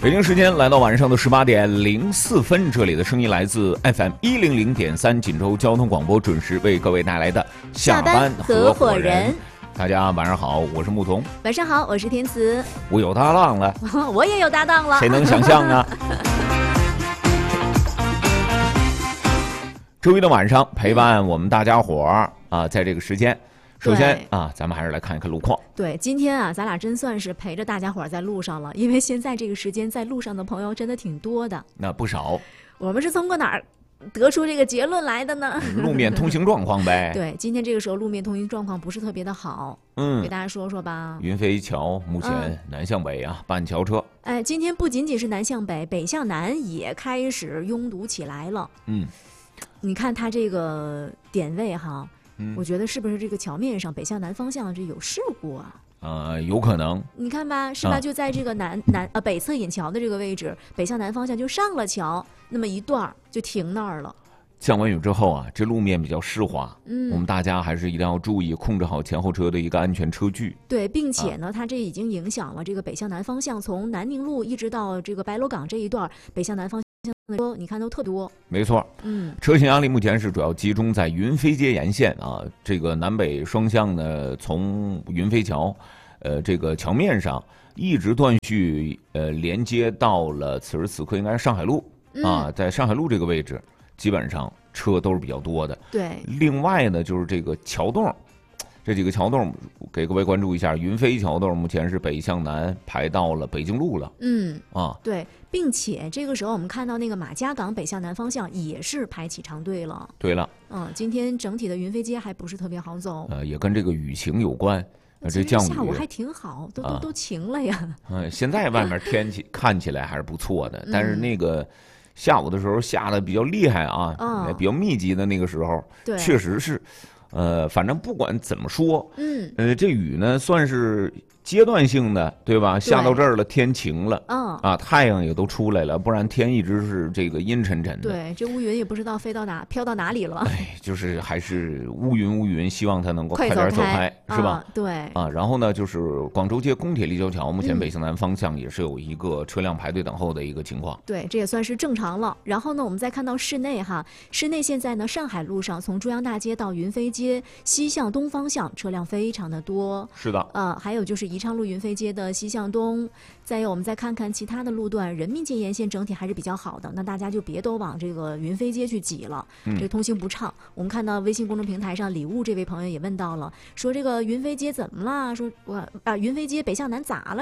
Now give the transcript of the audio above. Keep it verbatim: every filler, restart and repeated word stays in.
北京时间来到晚上的十八点零四分，这里的声音来自 F M 一零零点三锦州交通广播，准时为各位带来的下班合伙人。大家晚上好，我是牧童。 晚上好，我是天慈。 我有搭档了， 我也有搭档了， 谁能想象呢？周一的晚上陪伴我们大家伙儿啊，在这个时间。首先啊，咱们还是来看一看路况。 对，今天啊，咱俩真算是陪着大家伙儿在路上了，因为现在这个时间在路上的朋友真的挺多的。 那不少。 我们是通过哪儿得出这个结论来的呢？ 路面通行状况呗。 对，今天这个时候路面通行状况不是特别的好。嗯，给大家说说吧。 云飞桥目前南向北啊，半桥车。 哎，今天不仅仅是南向北，北向南也开始拥堵起来了。嗯，你看它这个点位哈。嗯、我觉得是不是这个桥面上北向南方向这有事故啊？ 呃，有可能。 你看吧，是吧？啊、就在这个南南呃北侧引桥的这个位置，北向南方向就上了桥，那么一段就停那儿了。 降完雨之后啊，这路面比较湿滑，嗯，我们大家还是一定要注意控制好前后车的一个安全车距。 对，并且呢，啊、它这已经影响了这个北向南方向，从南宁路一直到这个白螺岗这一段北向南方向。你看都特多， 没错，嗯，车型压力目前是主要集中在云飞街沿线啊，这个南北双向呢，从云飞桥，呃，这个桥面上一直断续，呃，连接到了此时此刻应该是上海路、嗯、啊，在上海路这个位置，基本上车都是比较多的。 对， 另外呢，就是这个桥洞。这几个桥洞给各位关注一下，云飞桥洞目前是北向南排到了北京路了。嗯啊，对，并且这个时候我们看到那个马家岗北向南方向也是排起长队了。 对了， 嗯，今天整体的云飞街还不是特别好走。 呃，也跟这个雨情有关。呃、这降雨下午还挺好，都、啊、都都晴了呀。 嗯，现在外面天气看起来还是不错的，但是那个下午的时候下的比较厉害啊，嗯、比较密集的那个时候， 对， 确实是。呃，反正不管怎么说，嗯，呃，这雨呢算是阶段性的，对吧？下到这儿了，天晴了，嗯，啊，太阳也都出来了，不然天一直是这个阴沉沉的。 对，这乌云也不知道飞到哪，飘到哪里了。 哎，就是还是乌云乌云，希望它能够快点走开，是吧？ 啊对， 啊，然后呢，就是广州街工铁立交桥，目前北向南方向也是有一个车辆排队等候的一个情况。 对，这也算是正常了。然后呢，我们再看到市内哈，市内现在呢，上海路上从中央大街到云飞街西向东方向车辆非常的多。 是的， 呃，还有就是宜昌路云飞街的西向东，再有我们再看看其他的路段，人民街沿线整体还是比较好的，那大家就别都往这个云飞街去挤了，嗯、这通行不畅。我们看到微信公众平台上李悟这位朋友也问到了，说这个云飞街怎么了？说我啊，云飞街北向南咋了？